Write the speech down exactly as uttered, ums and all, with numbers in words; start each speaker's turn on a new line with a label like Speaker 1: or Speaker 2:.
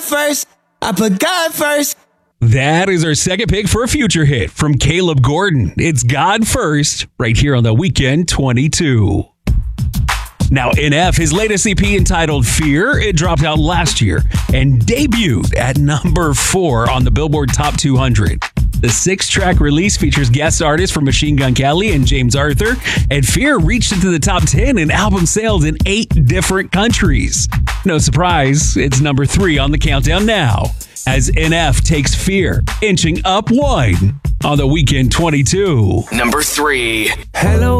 Speaker 1: first. I put God first.
Speaker 2: That is our second pick for a future hit from Caleb Gordon. It's God First, right here on the Weekend twenty-two. Now, N F, his latest E P entitled Fear, it dropped out last year and debuted at number four on the Billboard Top two hundred. The six-track release features guest artists from Machine Gun Kelly and James Arthur, and Fear reached into the top ten in album sales in eight different countries. No surprise, it's number three on the countdown now, as N F takes Fear, inching up one on the Weekend twenty-two.
Speaker 3: Number three.
Speaker 1: Hello.